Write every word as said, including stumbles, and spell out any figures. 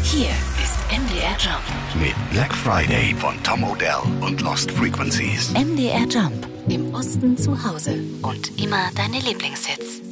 Hier ist M D R Jump. Mit Black Friday von Tom Odell und Lost Frequencies. M D R Jump. Im Osten zu Hause. Und immer deine Lieblingshits.